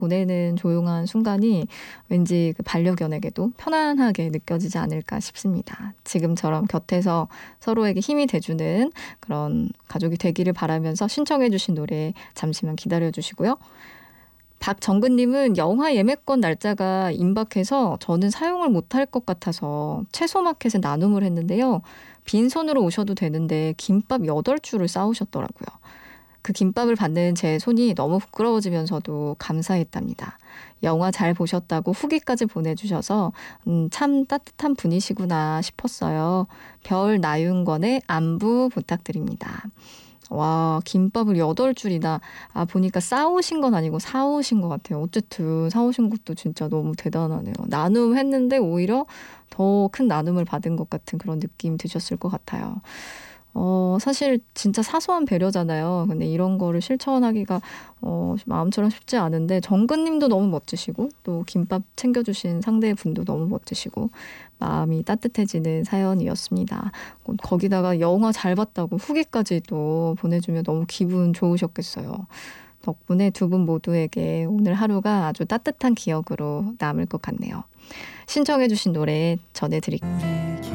보내는 조용한 순간이 왠지 그 반려견에게도 편안하게 느껴지지 않을까 싶습니다. 지금처럼 곁에서 서로에게 힘이 돼주는 그런 가족이 되기를 바라면서 신청해 주신 노래 잠시만 기다려 주시고요. 박정근님은 영화 예매권 날짜가 임박해서 저는 사용을 못할 것 같아서 채소마켓에 나눔을 했는데요. 빈손으로 오셔도 되는데 김밥 8줄을 싸우셨더라고요. 그 김밥을 받는 제 손이 너무 부끄러워지면서도 감사했답니다. 영화 잘 보셨다고 후기까지 보내주셔서 참 따뜻한 분이시구나 싶었어요. 별 나윤건의 안부 부탁드립니다. 와, 김밥을 8줄이나 보니까 싸우신 건 아니고 사오신 것 같아요. 어쨌든 사오신 것도 진짜 너무 대단하네요. 나눔했는데 오히려 더 큰 나눔을 받은 것 같은 그런 느낌 드셨을 것 같아요. 사실 진짜 사소한 배려잖아요. 근데 이런 거를 실천하기가 마음처럼 쉽지 않은데 정근님도 너무 멋지시고 또 김밥 챙겨주신 상대분도 너무 멋지시고 마음이 따뜻해지는 사연이었습니다. 거기다가 영화 잘 봤다고 후기까지 또 보내주면 너무 기분 좋으셨겠어요. 덕분에 두 분 모두에게 오늘 하루가 아주 따뜻한 기억으로 남을 것 같네요. 신청해 주신 노래 전해드릴게요.